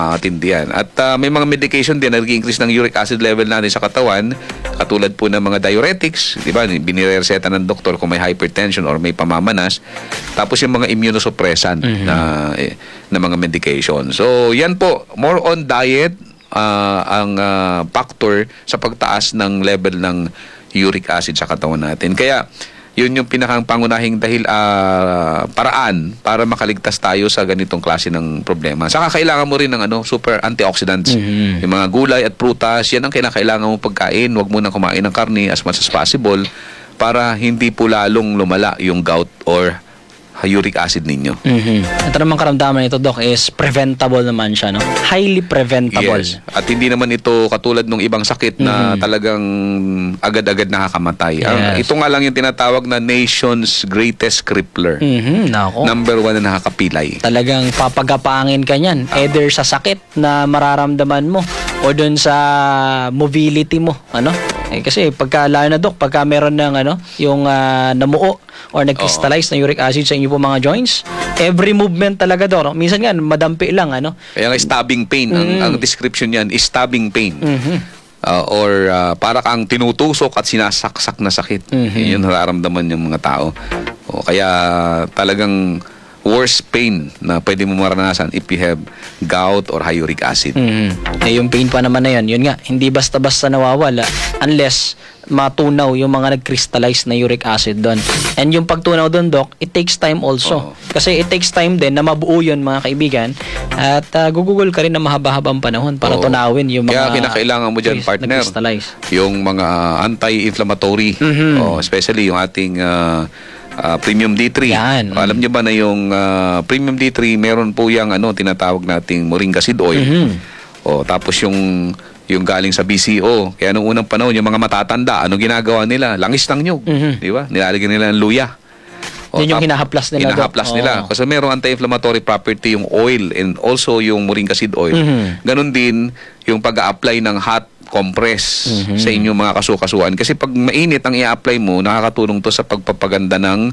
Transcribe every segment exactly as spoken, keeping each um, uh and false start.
makakatindi yan. At uh, may mga medication din na nag-increase ng uric acid level natin sa katawan, katulad po ng mga diuretics, di ba? Binireseta ng doktor kung may hypertension or may pamamanas. Tapos yung mga immunosuppressant mm-hmm. na, eh, na mga medication. So, yan po, more on diet uh, ang uh, factor sa pagtaas ng level ng uric acid sa katawan natin. Kaya, yun yung pinakang pangunahing dahil uh, paraan para makaligtas tayo sa ganitong klase ng problema. Saka kailangan mo rin ng ano, super antioxidants. Mm-hmm. Yung mga gulay at prutas, yan ang kailangan mo pagkain. Huwag mo na kumain ng karne as much as possible para hindi po lalong lumala yung gout or uric acid ninyo. Mm-hmm. Ito naman karamdaman nito, Doc, is preventable naman siya, no? Highly preventable. Yes. At hindi naman ito katulad ng ibang sakit na mm-hmm. talagang agad-agad nakakamatay. Yes. Ang, ito nga lang yung tinatawag na nation's greatest crippler. Mm-hmm. Nako. Number one na nakakapilay. Talagang papagapangin ka niyan. Ah. Either sa sakit na mararamdaman mo o dun sa mobility mo. Ano? Eh, kasi pagka, lalo na, Doc, pagka meron ng ano, yung uh, namuo or nag-crystallize na uric acid sa inyo po mga joints, every movement talaga, Doc, no? Minsan nga, madampi lang, ano? Kaya nga stabbing pain, mm-hmm. ang, ang description niyan is stabbing pain. Mm-hmm. Uh, or uh, para kang tinutusok at sinasaksak na sakit. Mm-hmm. Yun nararamdaman yung mga tao. O, kaya talagang worst pain na pwede mo maranasan if you have gout or high uric acid. Mm-hmm. Eh, yung pain pa naman na yan, yun nga, hindi basta-basta nawawala unless matunaw yung mga nag-crystallize na uric acid doon. And yung pagtunaw doon, Doc, it takes time also. Oh. Kasi it takes time din na mabuo yun, mga kaibigan. At uh, gugugol ka rin na mahaba-habang panahon para oh. tunawin yung mga... Kaya kinakailangan mo dyan, partner, yung mga anti-inflammatory. Mm-hmm. Oh, especially yung ating... Uh, Uh, Premium D three. Yan. Alam niyo ba na yung uh, Premium D three, meron po yung ano, tinatawag nating moringa seed oil. Mm-hmm. O, tapos yung yung galing sa B C O. Kaya nung unang panahon, yung mga matatanda, ano ginagawa nila? Langis ng nyug. Mm-hmm. Di ba? Nilalagyan nila ng luya. O, yun yung hinahaplas nila. Hinahaplas nila. Oh. Kasi merong anti-inflammatory property yung oil and also yung moringa seed oil. Mm-hmm. Ganon din yung pag-a-apply ng hot compress mm-hmm. sa inyong mga kasukasuan. Kasi pag mainit ang i-apply mo, nakakatulong to sa pagpapaganda ng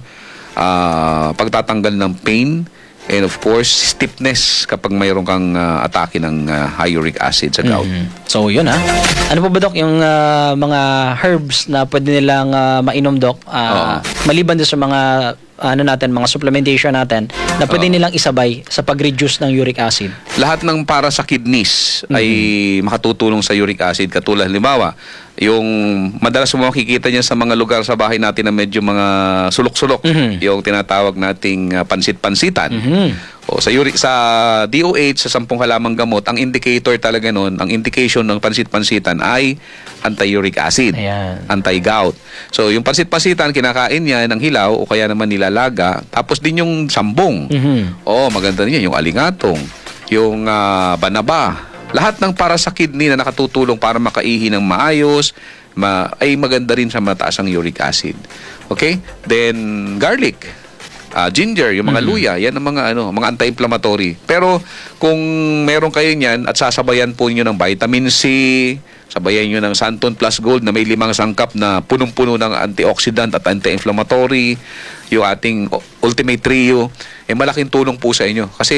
uh, pagtatanggal ng pain and of course, stiffness kapag mayroon kang uh, atake ng uh, high uric acid sa gout. Mm-hmm. So, yun ha. Ano po ba, Doc, yung uh, mga herbs na pwede nilang uh, mainom, Doc? Uh, maliban din sa mga ano natin, mga supplementation natin na pwede uh, nilang isabay sa pag-reduce ng uric acid? Lahat ng para sa kidneys mm-hmm. ay makatutulong sa uric acid. Katulad, halimbawa, yung madalas mo makikita niyan sa mga lugar sa bahay natin na medyo mga sulok-sulok, mm-hmm. yung tinatawag nating uh, pansit-pansitan. Mm-hmm. O, sa uric, sa D O H, sa sampung halamang gamot, ang indicator talaga nun, ang indication ng pansit-pansitan ay anti-uric acid, ayan. Anti-gout. So, yung pansit-pansitan, kinakain niya ng hilaw o kaya naman nilalaga. Tapos din yung sambong. Mm-hmm. O, maganda rin yan. Yung alingatong, yung uh, banaba. Lahat ng para sa kidney na nakatutulong para makaihi ng maayos, ma ay maganda rin sa mataas ang uric acid. Okay? Then, garlic. Uh, ginger, yung mga mm-hmm. luya, yan ang mga ano, mga anti-inflammatory. Pero kung meron kayo niyan at sasabayan po niyo ng vitamin C, sabayan niyo ng Santon Plus Gold na may limang sangkap na punong-puno ng antioxidant at anti-inflammatory, yung ating Ultimate Trio, eh malaking tulong po sa inyo. Kasi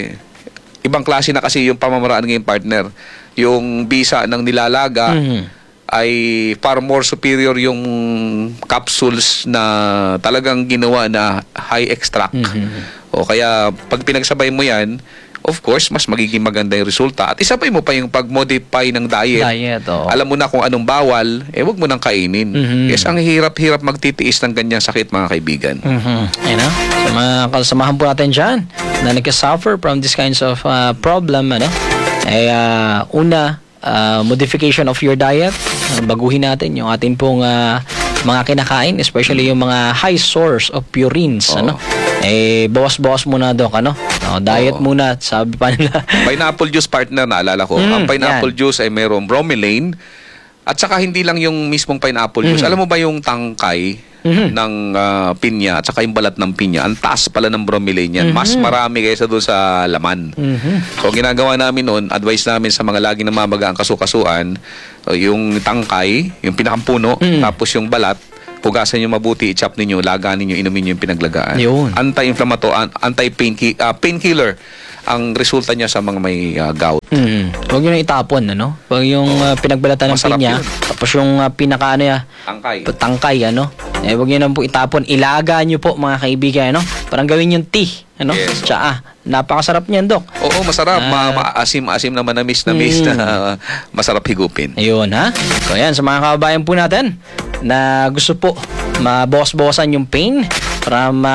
ibang klase na kasi yung pamamaraan ngayon, partner. Yung bisa ng nilalaga, mm-hmm. ay far more superior yung capsules na talagang ginawa na high extract. Mm-hmm. O kaya pag pinagsabay mo yan, of course, mas magiging maganda yung resulta. At isabay mo pa yung pag-modify ng diet. Diet, oh. Alam mo na kung anong bawal, eh wag mo nang kainin. Mm-hmm. Yes, ang hirap-hirap magtitiis ng ganyang sakit, mga kaibigan. Mm-hmm. Ayun na. Sa mga kasamahan po natin dyan na nagka-suffer from these kinds of uh, problem, ano? Ay, uh, una, uh, modification of your diet. Uh, baguhin natin yung atin pong uh, mga kinakain, especially yung mga high source of purines, oh. ano? Eh, bawas-bawas muna, Doc, ano? No, diet oh. muna, sabi pa nila. Pineapple juice, partner, naalala ko. Mm, ang pineapple yan. Juice ay mayroong bromelain. At saka hindi lang yung mismong pineapple juice. Mm-hmm. Alam mo ba yung tangkay mm-hmm. ng uh, pinya at saka yung balat ng pinya, ang taas pala ng bromelain yan. Mm-hmm. Mas marami kaysa doon sa laman. Mm-hmm. So, ang ginagawa namin noon, advice namin sa mga laging namamaga ang kasukasuan, yung tangkay, yung pinakampuno, mm-hmm. tapos yung balat, hugasan nyo mabuti, i-chop ninyo, laganin nyo, inumin nyo yung pinaglagaan. Yun. Anti-inflammatory, anti-pain uh, painkiller ang resulta niya sa mga may uh, gout. Hmm. Huwag yun na itapon, ano? Huwag yung uh, pinagbalatan ng Masarap pinya, yun. tapos yung uh, pinaka ano ya, Tangkay. tangkay, ano? Eh, huwag nyo na po itapon. Ilaga nyo po, mga kaibigan, ano? Parang gawin yung tea, ano? Yes, Tsaa. Napakasarap niyan, Dok. Oo, masarap. Ah. Ma- maasim-asim na manamis-namis Mm. na uh, masarap higupin. Ayun, ha? So, ayan, sa mga kababayan po natin na gusto po mabawas-bawasan yung pain para ma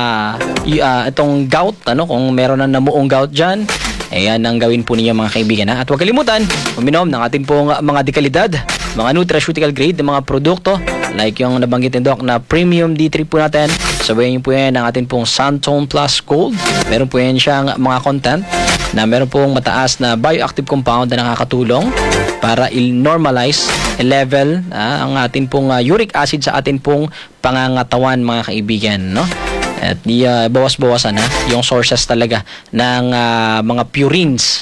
y- ah, itong gout, ano, kung meron na namuong gout dyan, ayan ang gawin po ninyo, mga kaibigan, ha? At huwag kalimutan, uminom ng ating pong mga dekalidad, mga nutraceutical grade ng mga produkto like yung nabanggit ni Doc na Premium D three po natin. Sabayan niyo po yan ang ating pong Santone Plus Gold. Meron po yan siyang mga content na meron pong mataas na bioactive compound na nakakatulong para i-normalize, i-level ah, ang ating pong ah, uric acid sa ating pong pangangatawan, mga kaibigan, no? At di ah, bawas-bawasan, ha, yung sources talaga ng ah, mga purines.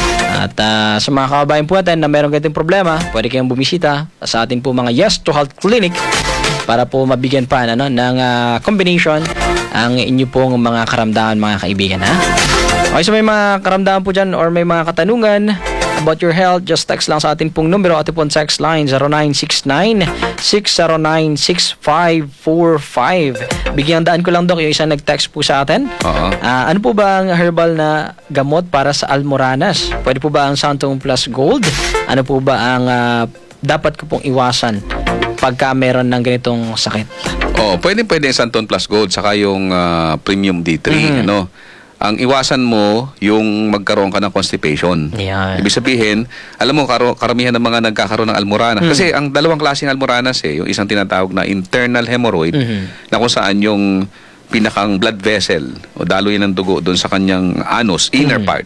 At ah, sa mga kababayan po natin na meron ganitong problema, pwede kayong bumisita sa ating po mga Yes to Health Clinic para po mabigyan pa ano, ng ah, combination ang inyo pong mga karamdaman, mga kaibigan, ha? Okay, so may mga karamdaman po dyan or may mga katanungan about your health, just text lang sa ating pong numero, ating pong text line zero nine six nine, six zero nine, six five four five. Bigyan daan ko lang, Dok, yung isang nag-text po sa atin. Oo. Ah, ano po ba ang herbal na gamot para sa almoranas? Pwede po ba ang Santone Plus Gold? Ano po ba ang ah, dapat ko pong iwasan pagka meron ng ganitong sakit? Oo, pwede pwede yung Santone Plus Gold saka yung ah, Premium D three, Mhm. ano. Ang iwasan mo yung magkaroon ka ng constipation. Yan. Ibig sabihin, alam mo, karo- karamihan ng mga nagkakaroon ng almoranas. Mm. Kasi ang dalawang klaseng almoranas eh, yung isang tinatawag na internal hemorrhoid, Mhm. na kung saan yung pinakang blood vessel o daloy ng dugo doon sa kanyang anus, inner Mm. part,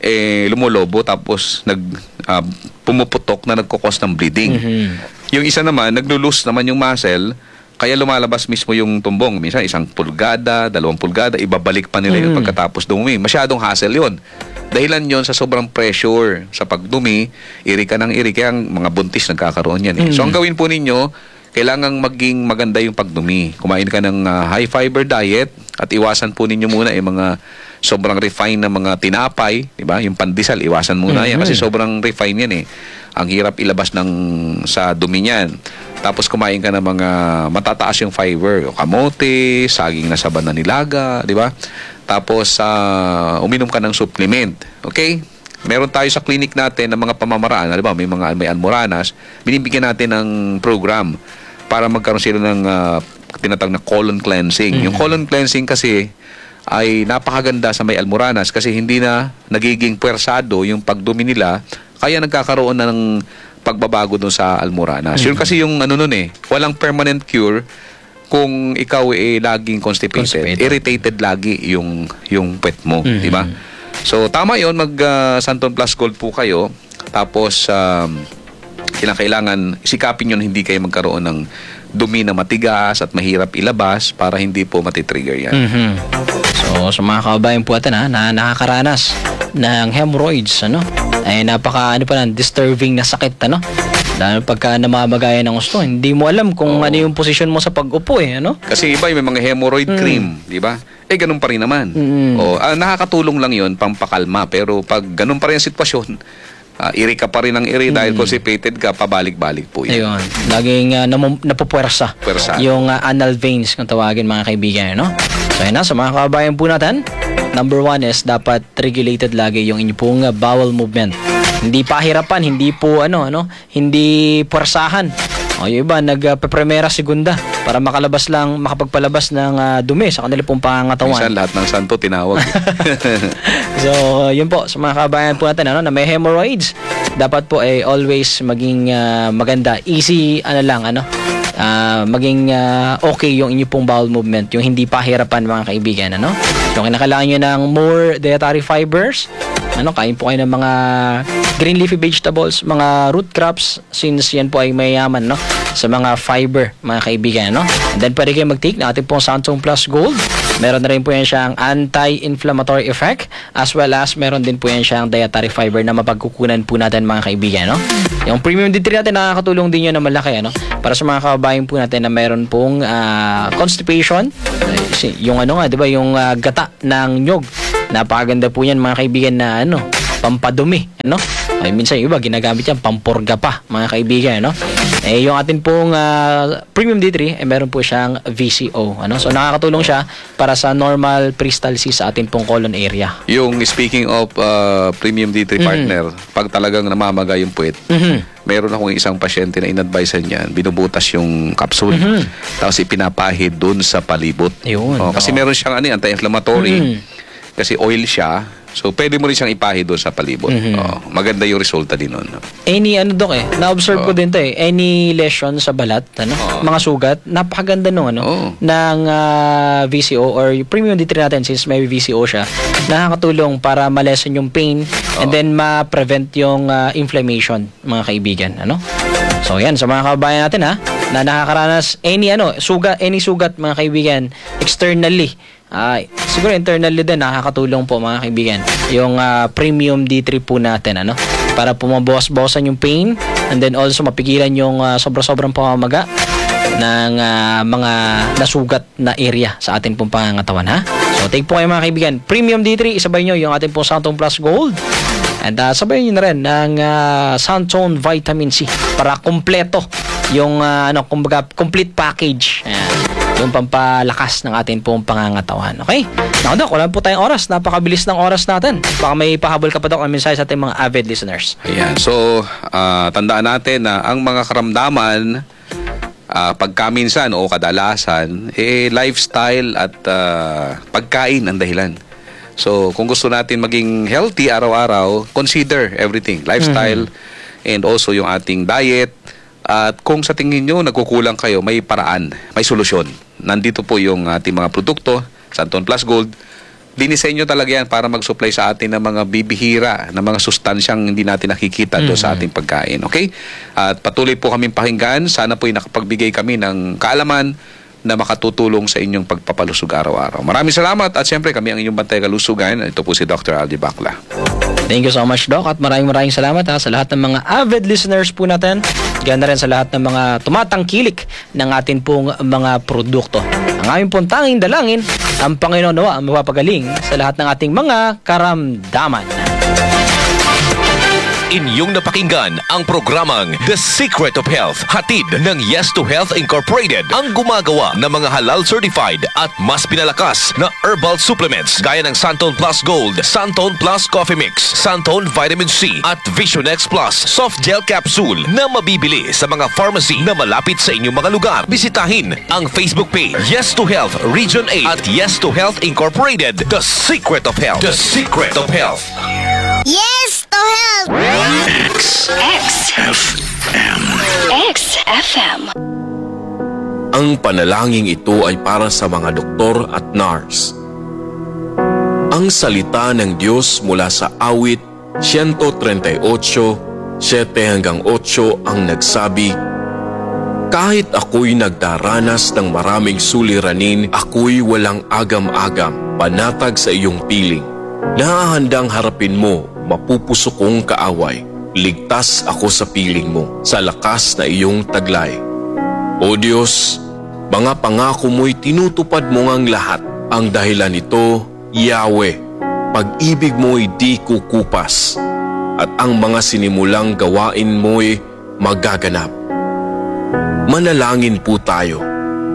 eh lumulobo tapos nag ah, pumuputok na nagkukos ng bleeding. Mhm. Yung isa naman, naglo-loose naman yung muscle, kaya lumalabas mismo yung tumbong. Minsan, isang pulgada, dalawang pulgada, ibabalik pa nila yun Mm. pagkatapos dumi. Masyadong hassle yun. Dahilan yon sa sobrang pressure sa pagdumi, iri ka ng iri, kaya ang mga buntis nagkakaroon yan. Eh. So, Mm. ang gawin po ninyo, kailangang maging maganda yung pagdumi. Kumain ka ng ah, high-fiber diet at iwasan po ninyo muna yung mga sobrang refined na mga tinapay, di ba? Yung pandesal, iwasan muna yan Mhm. kasi sobrang refined yan eh. Ang hirap ilabas ng sa dumi niyan. Tapos kumain ka ng mga matataas yung fiber, yung kamote, saging na saban na nilaga, di ba? Tapos ah, uminom ka ng supplement, okay? Meron tayo sa clinic natin ng mga pamamaraan, di ba? May mga may almoranas, binibigyan natin ng program para magkaroon sila ng ah, tinatawag na colon cleansing. Mhm. Yung colon cleansing kasi ay napakaganda sa may almoranas kasi hindi na nagiging puwersado yung pagdumi nila, kaya nagkakaroon na ng pagbabago doon sa almoranas. Yun kasi yung ano nun eh, walang permanent cure kung ikaw eh laging constipated, Constipated. irritated lagi yung yung puwet mo, Mhm. di ba? So tama 'yon, mag uh, Santone Plus Gold po kayo. Tapos um, kailangan sikapin yun hindi kayo magkaroon ng dumi na matigas at mahirap ilabas para hindi po matitrigger yan. Mhm. So, sa mga kababayan po natin, ha, na nakakaranas ng hemorrhoids, ano, ay napaka, ano pa lang, disturbing na sakit, ano. Dahil pagka namamagayan ng gusto, hindi mo alam kung Oo. ano yung posisyon mo sa pag-upo, eh, ano. Kasi iba may mga hemorrhoid Mm. cream, di ba? Eh ganun pa rin naman. Mm. O ah, nakakatulong lang 'yon pampakalma, pero pag ganun pa rin ang sitwasyon, ah, iri ka pa rin ng iri dahil constipated ka, pabalik-balik po 'yan. Ayun, laging uh, nam- napupuwersa Puwersa. yung uh, anal veins kung tawagin, mga kaibigan, no? So yun na, sa mga kababayan po natin, number one is dapat regulated lagi yung inyo pong uh, bowel movement. Hindi pahirapan, hindi po ano, ano, hindi puwersahan. O yung iba, nagpe-primera segunda para makalabas lang, makapagpalabas ng uh, dumi sa kanila pong pangangatawan. Minsan lahat ng santo tinawag. So, yun po, sa mga kabayan po natin, ano, na may hemorrhoids, dapat po ay always maging ah, maganda. Easy, ano lang, ano, ah, maging ah, okay yung inyo pong bowel movement, yung hindi pahirapan, mga kaibigan, ano. So, kinakailangan nyo ng more dietary fibers, ano, kain po kayo ng mga green leafy vegetables, mga root crops, since yan po ay mayaman, no, sa mga fiber, mga kaibigan, no. And then, pwede kayo mag-take na ating pong Santone Plus Gold. Meron na rin po yan siyang anti-inflammatory effect, as well as meron din po yan siyang dietary fiber na mapagkukunan po natin, mga kaibigan, no. Yung Premium D three natin, nakakatulong din yun na malaki, ano, para sa mga kababayan po natin na meron pong ah, constipation, yung ano nga, di ba, yung ah, gata ng nyog Napakaganda po yan mga kaibigan na ano, pampadumi, ano? Ay, minsan yung iba ginagamit yan pampurga pa, mga kaibigan, ano? Eh yung atin pong uh, Premium D three, eh meron po siyang V C O, ano? So nakakatulong siya para sa normal peristalsis sa atin pong colon area. Yung speaking of uh, Premium D three partner, mm-hmm. pag talagang namamaga yung puwet, mm-hmm. meron akong isang pasyente na in-advisean niyan, binubutas yung capsule, mm-hmm. tapos ipinapahid dun sa palibot. Yun, oh, kasi oh. meron siyang ano, anti-inflammatory, mm-hmm. kasi oil siya. So, pwede mo rin siyang ipahid doon sa palibot. Mm-hmm. Oh, maganda yung resulta din nun. Any, ano dok eh, na-observe oh. ko din to eh, any lesion sa balat, ano, oh. mga sugat, napakaganda nung ano, oh. ng uh, V C O or Premium D three natin since may V C O siya, nakakatulong para ma-lessen yung pain oh. and then ma-prevent yung uh, inflammation, mga kaibigan, ano. So, yan, sa mga kababayan natin ha, na nakakaranas any ano, sugat, any sugat, mga kaibigan, externally, ay, siguro internally din nakakatulong po mga kaibigan yung uh, Premium D three po natin, ano, para pumabawas-bawasan yung pain and then also mapigilan yung uh, sobra-sobrang pamamaga ng uh, mga nasugat na area sa ating pong pangangatawan, ha. So take po kayo mga kaibigan, Premium D three, isabay nyo yung ating pong Santone Plus Gold and uh, sabay nyo na rin ng uh, Santone Vitamin C para kompleto yung uh, ano, kumbaga complete package. Ayan, yung pampalakas ng ating pong pangangatawan. Okay? Naku Dok, wala po tayong oras. Napakabilis ng oras natin. Baka may pahabol ka pa Dok ng mensahe sa ating mga avid listeners. Ayan. So, uh, tandaan natin na ang mga karamdaman uh, pagkaminsan o kadalasan, eh, lifestyle at uh, pagkain ang dahilan. So, kung gusto natin maging healthy araw-araw, consider everything. Lifestyle mm-hmm. and also yung ating diet. At kung sa tingin nyo nagkukulang kayo, may paraan, may solusyon. Nandito po yung ating mga produkto, Santone Plus Gold. Dinisenyo talaga yan para mag-supply sa atin ng mga bibihira, ng mga sustansyang hindi natin nakikita mm-hmm. doon sa ating pagkain. Okay? At patuloy po kaming pakinggan. Sana po ay nakapagbigay kami ng kaalaman na makatutulong sa inyong pagpapalusog araw-araw. Maraming salamat at siyempre kami ang inyong bantay kalusugan. Ito po si Doctor Aldi Bacla. Thank you so much, Doc. At maraming maraming salamat ha, sa lahat ng mga avid listeners po natin. Ganda rin sa lahat ng mga tumatangkilik ng atin pong mga produkto. Ang aming pong tanging dalangin, ang Panginoon nawa ang mapapagaling sa lahat ng ating mga karamdaman. Inyong napakinggan ang programang The Secret of Health, hatid ng Yes to Health Incorporated, ang gumagawa ng mga halal certified at mas pinalakas na herbal supplements gaya ng Santone Plus Gold, Santone Plus Coffee Mix, Santone Vitamin C at Vision X Plus Soft Gel Capsule na mabibili sa mga pharmacy na malapit sa inyong mga lugar. Bisitahin ang Facebook page Yes to Health Region eight at Yes to Health Incorporated, The Secret of Health. The Secret of Health. Yes to Health! X F M X F M. Ang panalangin ito ay para sa mga doktor at nurse. Ang salita ng Diyos mula sa awit one thirty-eight, seven hanggang eight ang nagsabi, kahit ako'y nagdaranas ng maraming suliranin, ako'y walang agam-agam, panatag sa iyong piling. Nahahandang harapin mo, mapupusok kong kaaway. Ligtas ako sa piling mo, sa lakas na iyong taglay. O Diyos, mga pangako mo'y tinutupad mo ngang lahat. Ang dahilan nito, Yahweh, pag-ibig mo'y di kukupas, at ang mga sinimulang gawain mo'y magaganap. Manalangin po tayo.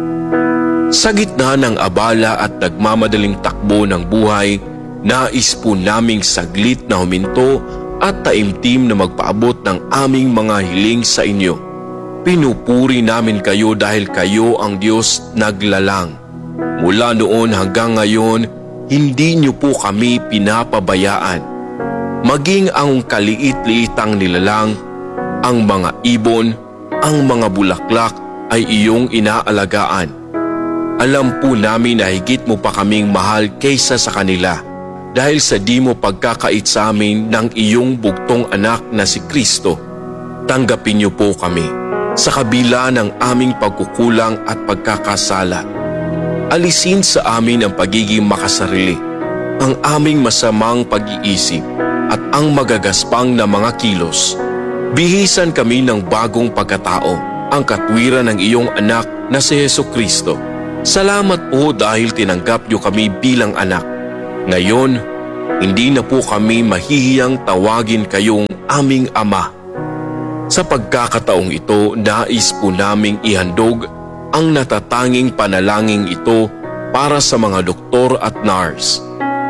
Sa gitna ng abala at nagmamadaling takbo ng buhay, nais po naming saglit na huminto at taimtim na magpaabot ng aming mga hiling sa inyo. Pinupuri namin kayo dahil kayo ang Diyos naglalang. Mula noon hanggang ngayon, hindi niyo po kami pinapabayaan. Maging ang kaliit-liitang nilalang, ang mga ibon, ang mga bulaklak ay iyong inaalagaan. Alam po namin na higit mo pa kaming mahal kaysa sa kanila. Dahil sa di mo pagkakait sa amin ng iyong bugtong anak na si Kristo, tanggapin niyo po kami sa kabila ng aming pagkukulang at pagkakasala. Alisin sa amin ang pagiging makasarili, ang aming masamang pag-iisip at ang magagaspang na mga kilos. Bihisan kami ng bagong pagkatao, ang katwiran ng iyong anak na si Jesucristo. Salamat po dahil tinanggap niyo kami bilang anak. Ngayon, hindi na po kami mahihiyang tawagin kayong aming Ama. Sa pagkakataong ito, nais po naming ihandog ang natatanging panalangin ito para sa mga doktor at nurse.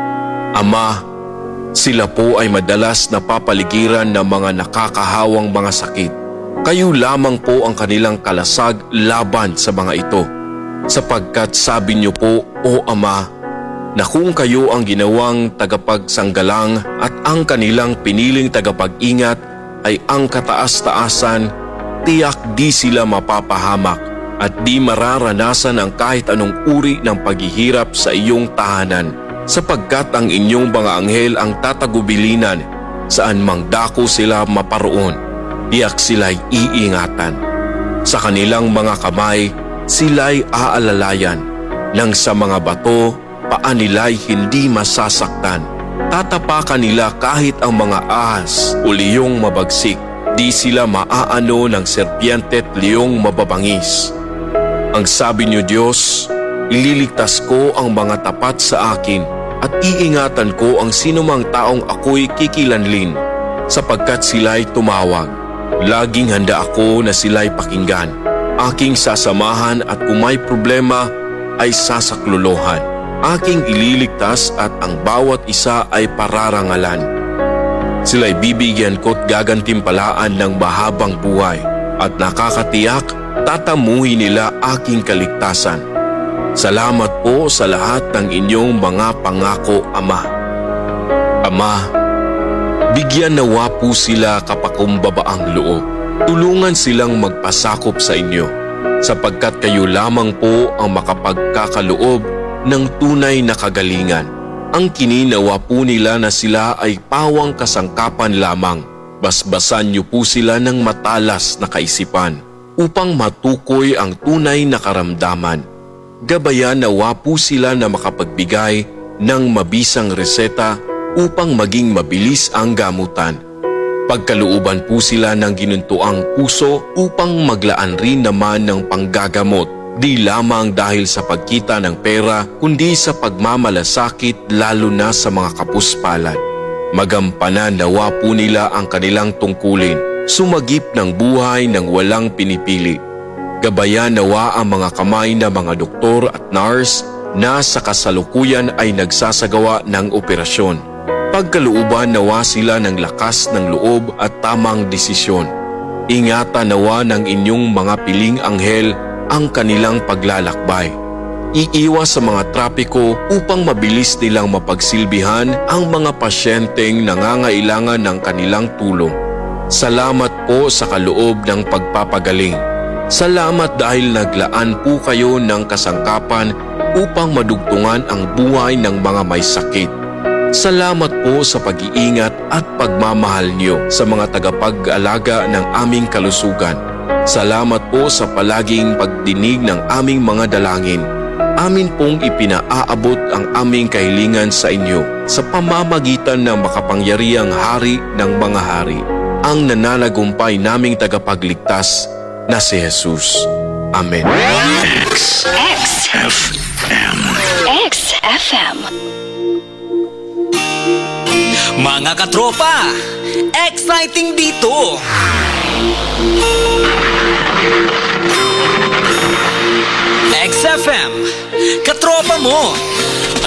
Ama, sila po ay madalas napapaligiran ng mga nakakahawang mga sakit. Kayo lamang po ang kanilang kalasag laban sa mga ito. Sapagkat sabi niyo po, O Ama, na kung kayo ang ginawang tagapagsanggalang at ang kanilang piniling tagapag-ingat ay ang kataas-taasan, tiyak di sila mapapahamak at di mararanasan ang kahit anong uri ng paghihirap sa iyong tahanan, sapagkat ang inyong mga anghel ang tatagubilinan saan mang dako sila maparoon, tiyak sila'y iingatan. Sa kanilang mga kamay, sila'y aalalayan, nang sa mga bato, paa nila'y hindi masasaktan. Tatapakan nila kahit ang mga ahas o liyong mabagsik. Di sila maaano ng serpiente at liyong mababangis. Ang sabi niyo, Diyos, ililigtas ko ang mga tapat sa akin at iingatan ko ang sinumang taong ako'y kikilanlin, sapagkat sila'y tumawag. Laging handa ako na sila'y pakinggan. Aking sasamahan at kung may problema ay sasaklolohan. Aking ililigtas at ang bawat isa ay pararangalan. Sila'y bibigyan ko't gagantimpalaan ng mahabang buhay at nakakatiyak tatamuhin nila aking kaligtasan. Salamat po sa lahat ng inyong mga pangako, Ama. Ama, bigyan nawa po sila kapakumbabaang loob. Tulungan silang magpasakop sa inyo, sapagkat kayo lamang po ang makapagkakaloob ng tunay na kagalingan. Ang kininawa po nila na sila ay pawang kasangkapan lamang. Basbasan niyo po sila ng matalas na kaisipan upang matukoy ang tunay na karamdaman. Gabayan nawa po sila na makapagbigay ng mabisang reseta upang maging mabilis ang gamutan. Pagkalooban po sila ng ginuntuang puso upang maglaan rin naman ng panggagamot, di lamang dahil sa pagkita ng pera kundi sa pagmamalasakit lalo na sa mga kapuspalad. Magampanan nawa po nila ang kanilang tungkulin, sumagip ng buhay ng walang pinipili. Gabayan nawa ang mga kamay na mga doktor at nurse na sa kasalukuyan ay nagsasagawa ng operasyon. Pagkalooban nawa sila ng lakas ng loob at tamang desisyon. Ingatan nawa ng inyong mga piling anghel ang kanilang paglalakbay. Iiwas sa mga trapiko upang mabilis nilang mapagsilbihan ang mga pasyenteng nangangailangan ng kanilang tulong. Salamat po sa kaloob ng pagpapagaling. Salamat dahil naglaan po kayo ng kasangkapan upang madugtungan ang buhay ng mga may sakit. Salamat po sa pag-iingat at pagmamahal niyo sa mga tagapag-alaga ng aming kalusugan. Salamat po sa palaging pagdinig ng aming mga dalangin. Amin pong ipinaaabot ang aming kahilingan sa inyo sa pamamagitan ng makapangyarihang Hari ng mga hari, ang nananagumpay naming tagapagligtas na si Jesus. Amen. X, X F M. X F M. Mga katropa, exciting dito! X F M, katropa mo!